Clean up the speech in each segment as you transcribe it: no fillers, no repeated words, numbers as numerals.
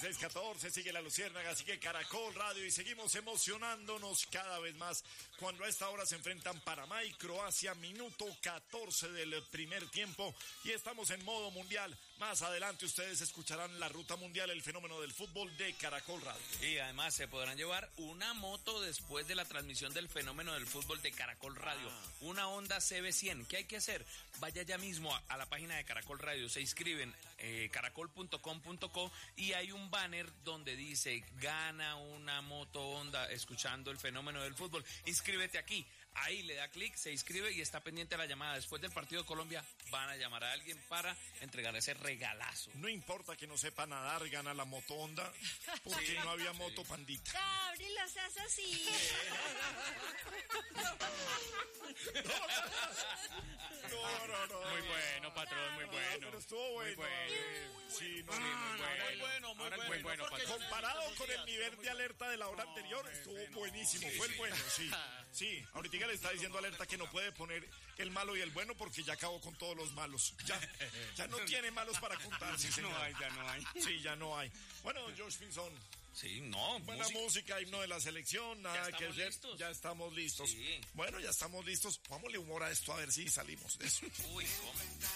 6:14, sigue la Luciérnaga, sigue Caracol Radio y seguimos emocionándonos cada vez más cuando a esta hora se enfrentan Panamá y Croacia, minuto 14 del primer tiempo y estamos en modo mundial. Más adelante ustedes escucharán la ruta mundial, el fenómeno del fútbol de Caracol Radio. Y además se podrán llevar una moto después de la transmisión del fenómeno del fútbol de Caracol Radio, una Honda CB100. ¿Qué hay que hacer? Vaya ya mismo a la página de Caracol Radio, se inscriben caracol.com.co y hay un banner donde dice gana una moto Honda escuchando el fenómeno del fútbol. Inscríbete aquí. Ahí le da clic, se inscribe y está pendiente la llamada. Después del partido de Colombia van a llamar a alguien para entregar ese regalazo. No importa que no sepa nadar, gana la moto Honda, porque sí, no había moto Pandita. Gabriel, lo seas así. No. Muy bueno, patrón, muy bueno. Pero estuvo bueno. Muy bueno. Sí, no, muy bueno, patrón. Comparado con el nivel de alerta de la hora anterior, estuvo buenísimo. Fue el bueno, sí. Ahorita le está diciendo alerta que no puede poner el malo y el bueno porque ya acabó con todos los malos. Ya no tiene malos para contar. Sí, ya no hay. Sí, ya no hay. Bueno, George Pinzón. Sí, no. Buena música, himno de la selección, nada que hacer. Ya estamos listos. Sí. Bueno, ya estamos listos. Póngale humor a esto a ver si salimos de eso. Uy, ¿cómo?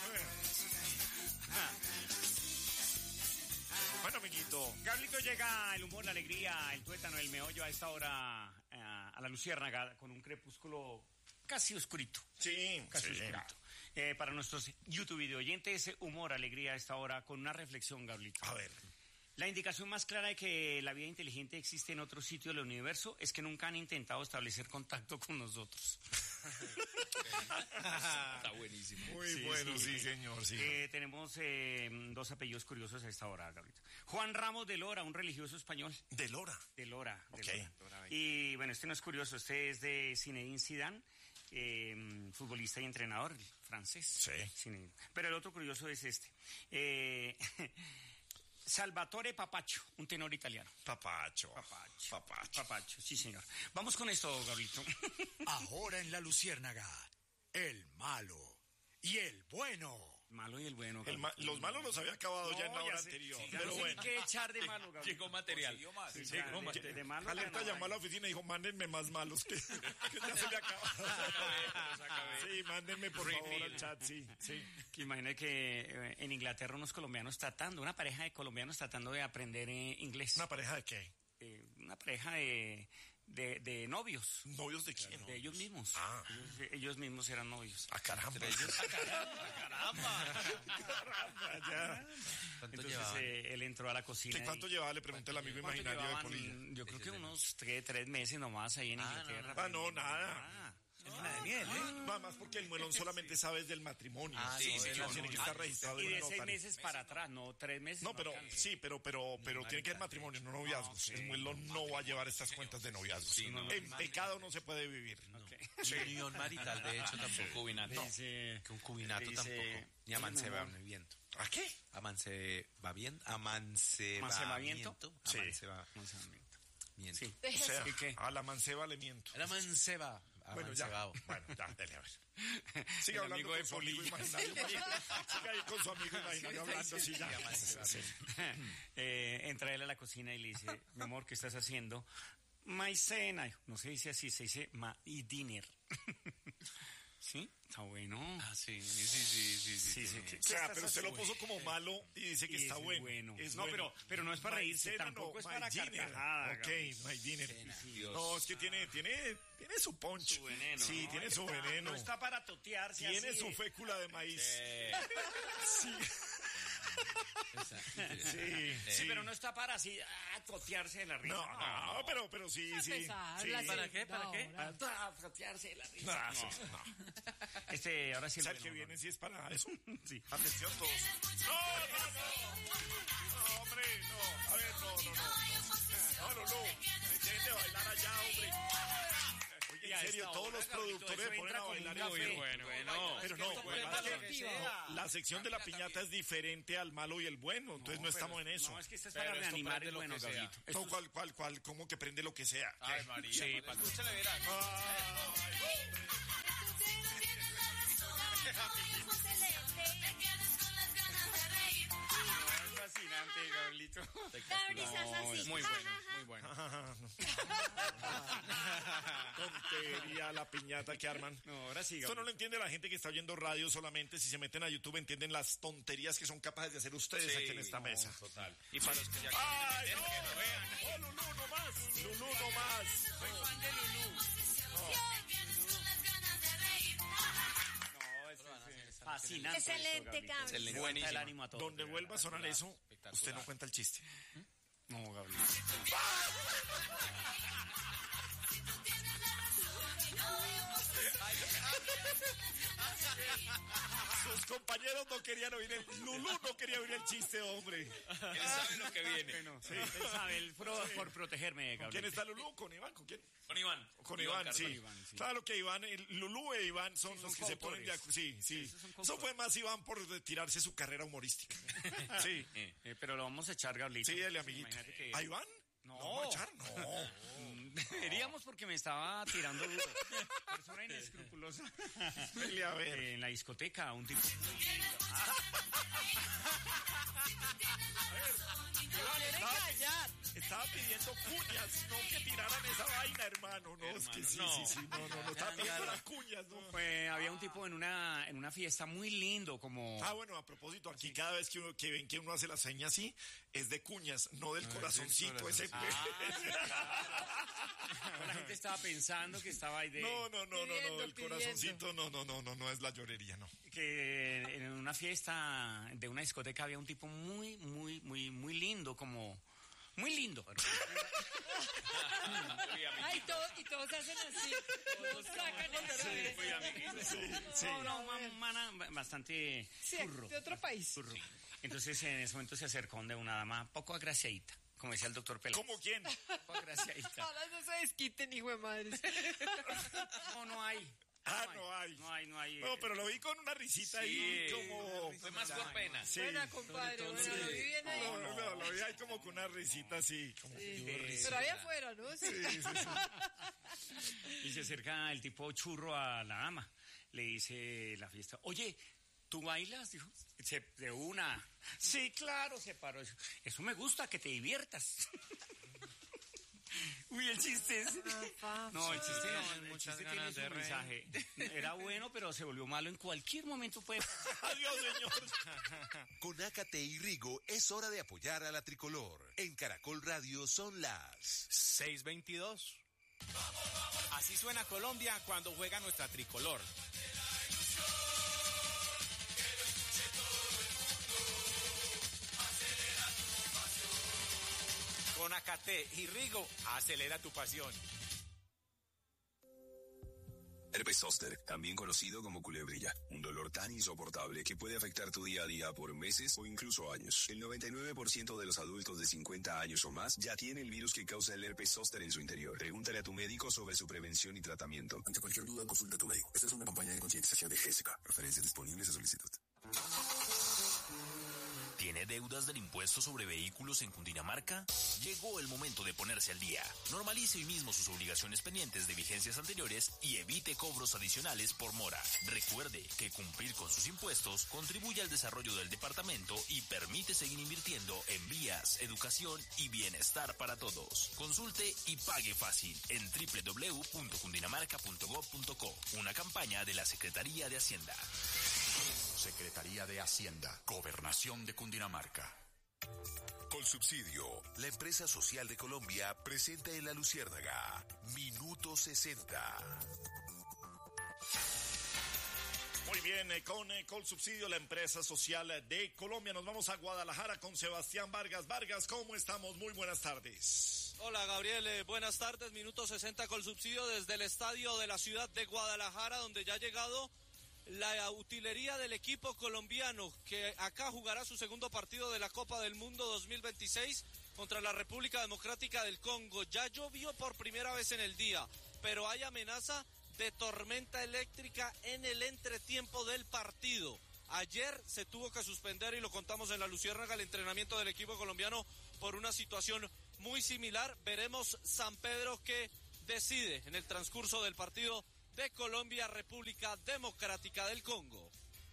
Bueno, amiguito. Carlito, llega el humor, la alegría, el tuétano, el meollo a esta hora a la Luciérnaga con un crepúsculo casi oscurito. Sí, casi oscurito. Para nuestros YouTube video oyentes, humor, alegría a esta hora con una reflexión, Gabrielito. A ver. La indicación más clara de que la vida inteligente existe en otro sitio del universo es que nunca han intentado establecer contacto con nosotros. Está buenísimo. Muy bueno, sí, señor. Sí. Tenemos dos apellidos curiosos a esta hora, Gabriel. Juan Ramos de Lora, un religioso español. ¿De Lora? De Lora. Okay. Lora. Y bueno, este no es curioso, este es de Zinedine Zidane, futbolista y entrenador francés. Sí. Zinedine. Pero el otro curioso es este. Salvatore Papaccio, un tenor italiano. Papaccio, sí, señor. Vamos con esto, Gabrielito. Ahora en la Luciérnaga, el malo y el bueno. Malo y el bueno. Los malos los había acabado ya en la hora anterior. Sí, pero bueno. ¿Qué echar de malo, Gabriel? Llegó material. De malo. Alerta llamó a la oficina y dijo, mándenme más malos que ya se me acabó. Sí, mándenme por favor al chat, sí. Que imagine que en Inglaterra una pareja de colombianos tratando de aprender inglés. ¿Una pareja de qué? Una pareja de novios. ¿Novios de quién? De ellos mismos. Ellos mismos eran novios. ¡Ah, caramba! ¡Caramba! Entonces él entró a la cocina. ¿Cuánto llevaba? Le pregunté al amigo imaginario de Polilla. Yo creo que unos 3 meses nomás ahí en Inglaterra. No, nada. Es una de miel, Más porque el muelón solamente sabes del matrimonio. Sí, señor. Tiene que estar registrado y en de una 6 notaría. meses para atrás, no 3 meses. No, pero tiene que ser matrimonio, no noviazgos. El muelón no va a llevar estas cuentas de noviazgos. En pecado no se puede vivir. Unión marital, de hecho, tampoco. Cubinato. Que un cubinato tampoco. Ni amancebamiento. ¿A qué? Amancebamiento. Sí. Amancebamiento. Sí. O sea, a la manceba le miento. La manceba. Bueno, ya, dale a ver. Siga hablando con su amigo imaginario. Siga ahí con su amigo imaginario hablando así ya. Entra él a la cocina y le dice, mi amor, ¿qué estás haciendo? Maicena. No se dice así, se dice dinner. ¿Sí? Está bueno. Sí. O sea, pero usted lo puso como malo y dice que está bueno. Pero no es para reírse, tampoco es para carcajada. Ok, my dinner. No, es que tiene su punch. Su veneno. Sí, tiene su veneno. No está para totearse. Tiene su fécula de maíz. Sí. Sí, pero no está para así totearse de la risa. No, pero sí. ¿Para qué? Totearse de la risa. No. Ahora sí. O sea, el que viene sí es para eso. Sí. Atención todos. No, hombre, no. A ver, no. Dejen de bailar allá, hombre. Oye, en serio, todos los productores ponen a bailar. Bueno. Pero no, la sección de la piñata es diferente al malo y el bueno, entonces no estamos en eso. No, es que esto es para reanimar el bueno, Gabrielito. ¿Cuál? ¿Cómo que prende lo que sea? Ay, María. Sí, para que usted le verá. Excelente. Fascinante, Gabrielito. La risa es así. Muy Ja, bueno, ja, ja. muy bueno. Tontería la piñata que arman. No, ahora sí, Esto no lo entiende la gente que está oyendo radio solamente. Si se meten a YouTube entienden las tonterías que son capaces de hacer ustedes Sí, aquí en esta no, mesa. Total. Y para los que ya ¡Ay, quieren no! meter, que lo vean. ¡Oh, Lulú no más! ¡Lulú no más! Soy fan de Lulú. No, es fascinante. Excelente, esto, Gabriel. Gabriel. Excelente. Levanta Buenísimo. el ánimo a todos. Donde de vuelva a verdad. sonar eso, Espectacular. usted no cuenta el chiste. No, Gabriel. Sus compañeros no querían oír Lulú no quería oír el chiste, hombre. Él sabe lo que viene. Bueno, sí, él sabe, él por protegerme, ¿Con Gabriel. quién está Lulú? ¿Con Iván? ¿Con quién? Con Iván. Con Iván, Carlos. sí. Iván, sí. Claro que Iván, Lulú e Iván son los que se ponen de acuerdo. Sí, sí. Esos son Eso fue más Iván por retirarse su carrera humorística. Sí. Pero lo vamos a echar, Gabriel. Sí, dale, amiguito. Imagínate que... ¿A Iván? No. ¿A echar? No. Deberíamos porque me estaba tirando duro. Persona inescrupulosa. Dele a ver. En la discoteca, un tipo... Estaba pidiendo cuñas, no que tiraran esa vaina, hermano. No, es que sí, no. sí. No. Estaba pidiendo las cuñas, no. Pues había un tipo en una fiesta muy lindo, como... Ah, bueno, a propósito, aquí cada vez que ven que uno hace la seña así, es de cuñas, no del corazoncito ese. La gente estaba pensando que estaba ahí de... No, el pidiendo. corazoncito, no es la llorería, no. Que en una fiesta de una discoteca había un tipo muy lindo, como... Muy lindo. Ay, y todos hacen así. Todos sacan el Sí. Bastante churro. de otro país. Churro. Entonces en ese momento se acercó de una dama poco agraciadita, como decía el doctor Peláez. ¿Cómo quién? Poco agraciadita. Ahora no se desquiten, hijo de madre. No hay. Ah, no hay. No hay. No, pero lo vi con una risita ahí como... Fue más por pena. Sí. Buena, compadre. Bueno, lo vi bien ahí. No, lo vi ahí como con una risita así. Como Pero ahí afuera, ¿no? Sí. Y se acerca el tipo churro a la dama. Le dice la fiesta, oye, ¿tú bailas? Dijo, de una. Sí, claro, se paró. Eso me gusta, que te diviertas. Uy, el chiste es... No, el chiste no, el muchas chiste tiene ganas su de reír. mensaje. Era bueno, pero se volvió malo en cualquier momento. Puede... Adiós, señor. Con Ácate y Rigo es hora de apoyar a la tricolor. En Caracol Radio son las 6:22. Así suena Colombia cuando juega nuestra tricolor. Con Ácate y Rigo, acelera tu pasión. Herpes zóster, también conocido como culebrilla, un dolor tan insoportable que puede afectar tu día a día por meses o incluso años. El 99% de los adultos de 50 años o más ya tiene el virus que causa el herpes zóster en su interior. Pregúntale a tu médico sobre su prevención y tratamiento. Ante cualquier duda, consulta a tu médico. Esta es una campaña de concientización de GESICA. Referencias disponibles a solicitud. ¿Tiene deudas del impuesto sobre vehículos en Cundinamarca? Llegó el momento de ponerse al día. Normalice hoy mismo sus obligaciones pendientes de vigencias anteriores y evite cobros adicionales por mora. Recuerde que cumplir con sus impuestos contribuye al desarrollo del departamento y permite seguir invirtiendo en vías, educación y bienestar para todos. Consulte y pague fácil en www.cundinamarca.gov.co. Una campaña de la Secretaría de Hacienda. Secretaría de Hacienda. Gobernación de Cundinamarca. Colsubsidio, la empresa social de Colombia, presenta en La Luciérnaga Minuto 60. Muy bien, con Colsubsidio, la empresa social de Colombia. Nos vamos a Guadalajara con Sebastián Vargas. Vargas, ¿cómo estamos? Muy buenas tardes. Hola Gabriel, buenas tardes. Minuto 60 Colsubsidio desde el estadio de la ciudad de Guadalajara, donde ya ha llegado la utilería del equipo colombiano, que acá jugará su segundo partido de la Copa del Mundo 2026 contra la República Democrática del Congo. Ya llovió por primera vez en el día, pero hay amenaza de tormenta eléctrica en el entretiempo del partido. Ayer se tuvo que suspender, y lo contamos en La Luciérnaga, el entrenamiento del equipo colombiano por una situación muy similar. Veremos San Pedro qué decide en el transcurso del partido de Colombia, República Democrática del Congo.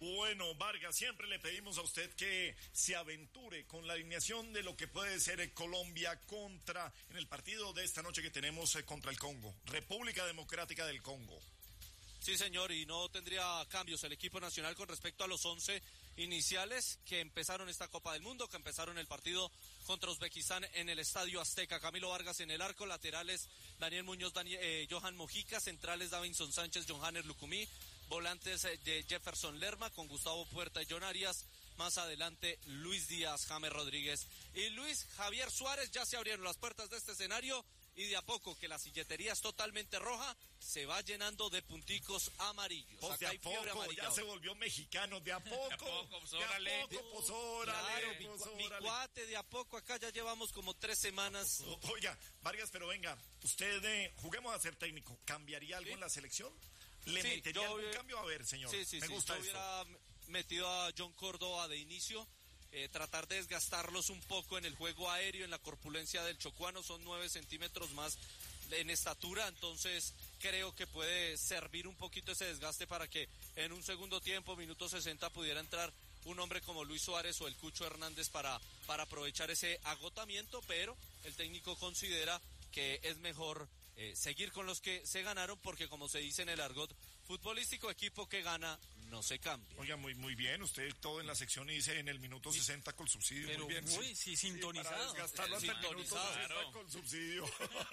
Bueno, Vargas, siempre le pedimos a usted que se aventure con la alineación de lo que puede ser Colombia en el partido de esta noche que tenemos contra el Congo, República Democrática del Congo. Sí, señor, y no tendría cambios el equipo nacional con respecto a los 11 iniciales que empezaron esta Copa del Mundo, que empezaron el partido contra Uzbekistán en el Estadio Azteca. Camilo Vargas en el arco, laterales Daniel Muñoz, Johan Mojica, centrales Davinson Sánchez, Johanner Lucumí, volantes de Jefferson Lerma con Gustavo Puerta y John Arias, más adelante Luis Díaz, James Rodríguez y Luis Javier Suárez. Ya se abrieron las puertas de este escenario y de a poco que la silletería es totalmente roja, se va llenando de punticos amarillos. Pues de a poco, ya se volvió mexicano, de a poco, órale. Mi cuate, de a poco, acá ya llevamos como 3 semanas. Oiga, Vargas, pero venga, usted, juguemos a ser técnico, ¿cambiaría algo en la selección? ¿Le metería algún cambio? A ver, señor, me gusta esto. Yo hubiera metido a John Córdoba de inicio, tratar de desgastarlos un poco en el juego aéreo, en la corpulencia del chocuano, son 9 centímetros más en estatura, entonces creo que puede servir un poquito ese desgaste para que en un segundo tiempo, minuto 60, pudiera entrar un hombre como Luis Suárez o el Cucho Hernández para aprovechar ese agotamiento, pero el técnico considera que es mejor seguir con los que se ganaron, porque como se dice en el argot futbolístico, equipo que gana no se cambia. Oiga, muy bien, usted todo en la sección dice en el minuto 60 con subsidio. Pero muy bien. Sí, sintonizado. Para desgastarlo hasta el minuto 60 con subsidio.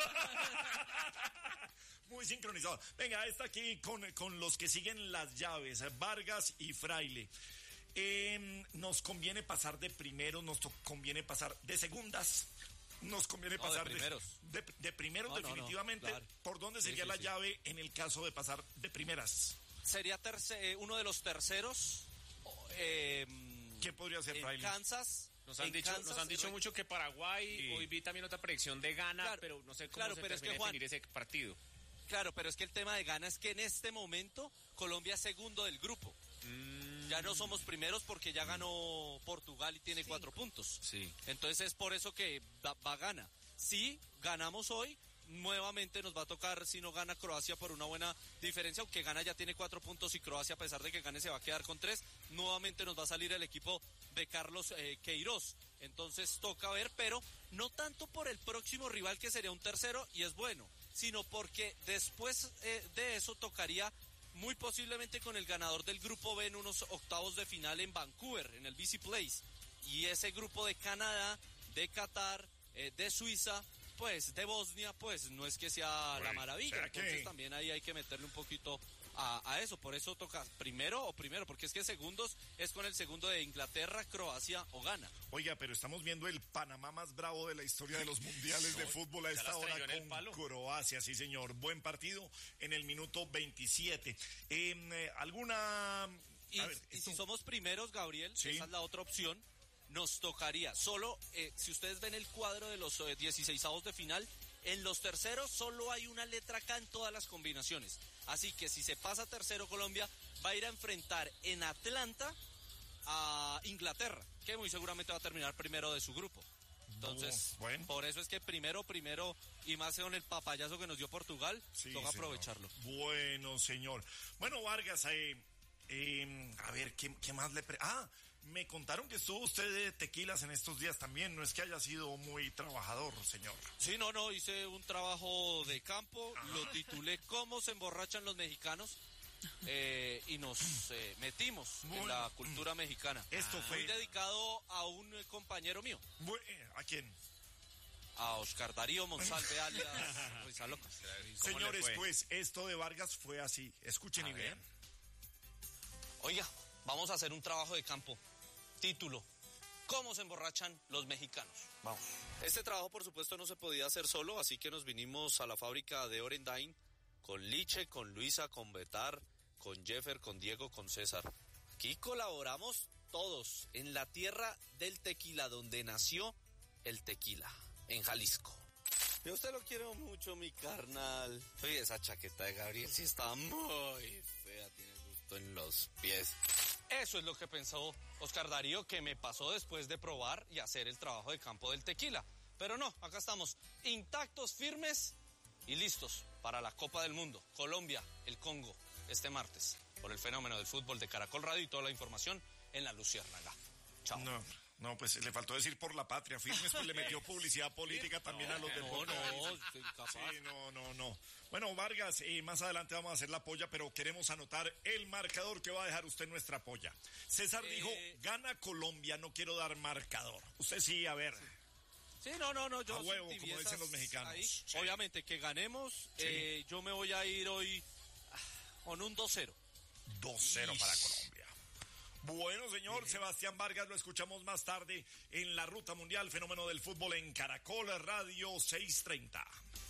Muy sincronizado. Venga, está aquí con los que siguen las llaves, Vargas y Fraile. Nos conviene pasar de primeros, nos conviene pasar de segundas. Nos conviene pasar de primeros definitivamente. Claro. ¿Por dónde sería la llave en el caso de pasar de primeras? Sería uno de los terceros. ¿Quién podría ser, Fraile? Kansas. Nos han dicho mucho que Paraguay, hoy vi también otra predicción de Ghana, pero no sé cómo se termina de definir ese partido. Claro, pero es que el tema de Ghana es que en este momento Colombia es segundo del grupo. Ya no somos primeros porque ya ganó Portugal y tiene 4 puntos. Sí. Entonces es por eso que va Ghana. Si ganamos hoy, nuevamente nos va a tocar, si no gana Croacia por una buena diferencia, aunque Ghana ya tiene 4 puntos y Croacia, a pesar de que gane, se va a quedar con 3, nuevamente nos va a salir el equipo de Carlos Queiroz. Entonces toca ver, pero no tanto por el próximo rival, que sería un tercero y es bueno, sino porque después de eso tocaría muy posiblemente con el ganador del grupo B en unos octavos de final en Vancouver, en el BC Place, y ese grupo de Canadá, de Qatar, de Suiza, pues de Bosnia, pues no es que sea la maravilla. Entonces también ahí hay que meterle un poquito a eso. Por eso toca primero, porque es que segundos es con el segundo de Inglaterra, Croacia o Ghana. Oiga, pero estamos viendo el Panamá más bravo de la historia de los mundiales de fútbol a esta hora con Croacia, sí señor. Buen partido en el minuto 27. ¿Alguna...? Si somos primeros, Gabriel, ¿sí? Esa es la otra opción. Nos tocaría solo, si ustedes ven el cuadro de los 16avos de final, en los terceros solo hay una letra K en todas las combinaciones. Así que si se pasa tercero Colombia, va a ir a enfrentar en Atlanta a Inglaterra, que muy seguramente va a terminar primero de su grupo. Entonces, por eso es que primero, y más con el papayazo que nos dio Portugal, toca aprovecharlo. Bueno, señor. Bueno, Vargas, a ver, ¿qué más le... me contaron que estuvo usted de tequilas en estos días también, no es que haya sido muy trabajador, señor. Sí, no, hice un trabajo de campo, lo titulé ¿Cómo se emborrachan los mexicanos? Y nos metimos en la cultura mexicana. Esto fue muy dedicado a un compañero mío. ¿A quién? A Oscar Darío Monsalve, alias Rizaloca. Señores, pues esto de Vargas fue así, escuchen y vean. Oiga, vamos a hacer un trabajo de campo. Título: ¿Cómo se emborrachan los mexicanos? Vamos. Este trabajo, por supuesto, no se podía hacer solo, así que nos vinimos a la fábrica de Orendain con Liche, con Luisa, con Betar, con Jeffer, con Diego, con César. Aquí colaboramos todos en la tierra del tequila, donde nació el tequila, en Jalisco. Yo a usted lo quiero mucho, mi carnal. Oye, esa chaqueta de Gabriel sí está muy fea, tiene gusto en los pies. Eso es lo que pensó Oscar Darío, que me pasó después de probar y hacer el trabajo de campo del tequila. Pero no, acá estamos intactos, firmes y listos para la Copa del Mundo. Colombia, el Congo, este martes. por el fenómeno del fútbol de Caracol Radio y toda la información en La Luciérnaga. Chao. No, pues le faltó decir por la patria, firmes, pues le metió publicidad política también a los del No. Bueno, Vargas, más adelante vamos a hacer la polla, pero queremos anotar el marcador que va a dejar usted nuestra polla. César dijo, gana Colombia, no quiero dar marcador. Usted sí, a ver. Sí, no, yo a huevo, como dicen los mexicanos. Sí. Obviamente que ganemos, sí. Yo me voy a ir hoy con un 2-0. 2-0 para Colombia. Bueno, señor Sebastián Vargas, lo escuchamos más tarde en la Ruta Mundial, fenómeno del fútbol en Caracol Radio 630.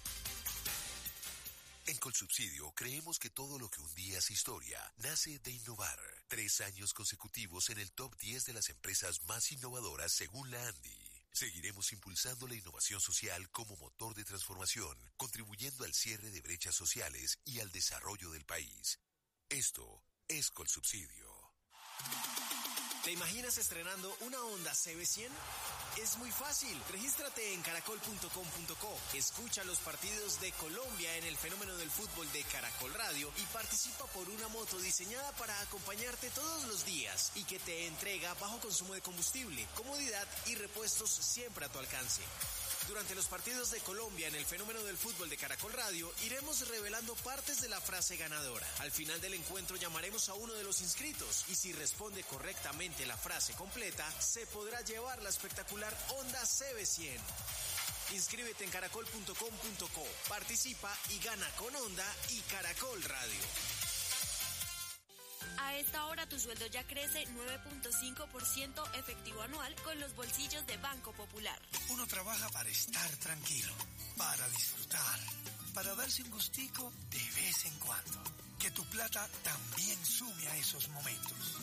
En Colsubsidio creemos que todo lo que un día es historia nace de innovar. 3 años consecutivos en el top 10 de las empresas más innovadoras según la ANDI. Seguiremos impulsando la innovación social como motor de transformación, contribuyendo al cierre de brechas sociales y al desarrollo del país. Esto es Colsubsidio. ¿Te imaginas estrenando una Honda CB100? Es muy fácil. Regístrate en caracol.com.co. Escucha los partidos de Colombia en el fenómeno del fútbol de Caracol Radio y participa por una moto diseñada para acompañarte todos los días y que te entrega bajo consumo de combustible, comodidad y repuestos siempre a tu alcance. Durante los partidos de Colombia en el fenómeno del fútbol de Caracol Radio, iremos revelando partes de la frase ganadora. Al final del encuentro llamaremos a uno de los inscritos y si responde correctamente la frase completa, se podrá llevar la espectacular Honda CB100. Inscríbete en caracol.com.co, participa y gana con Honda y Caracol Radio. A esta hora tu sueldo ya crece 9.5% efectivo anual con los bolsillos de Banco Popular. Uno trabaja para estar tranquilo, para disfrutar, para darse un gustico de vez en cuando. Que tu plata también sume a esos momentos.